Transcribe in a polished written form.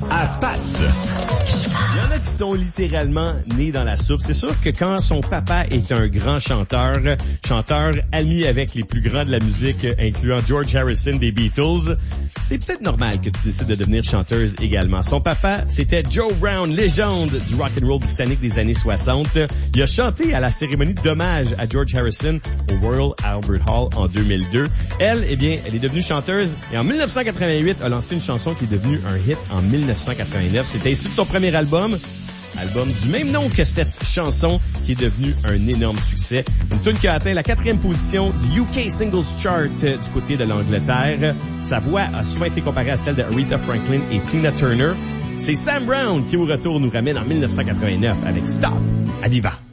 à Pat. Il y en a qui sont littéralement nés dans la soupe. C'est sûr que quand son papa est un grand chanteur ami avec les plus grands de la musique, incluant George Harrison des Beatles, c'est peut-être normal que tu décides de devenir chanteuse également. Son papa, c'était Joe Brown, légende du rock and roll britannique des années 60. Il a chanté à la cérémonie d'hommage à George Harrison au Royal Albert Hall en 2002. Elle, eh bien, elle est devenue chanteuse et en 1988 a lancé une chanson qui est devenue un hit en 1989. C'était issu de son premier album du même nom que cette chanson qui est devenue un énorme succès. Une tune qui a atteint la 4e position du UK Singles Chart du côté de l'Angleterre. Sa voix a souvent été comparée à celle de Aretha Franklin et Tina Turner. C'est Sam Brown qui au retour nous ramène en 1989 avec Stop à Viva.